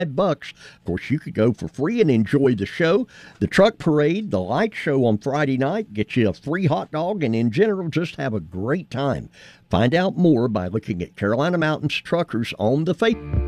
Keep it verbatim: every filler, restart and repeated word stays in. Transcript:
bucks. Of course, you could go for free and enjoy the show, the truck parade, the light show on Friday night, get you a free hot dog, and in general, just have a great time. Find out more by looking at Carolina Mountains Truckers on the Facebook.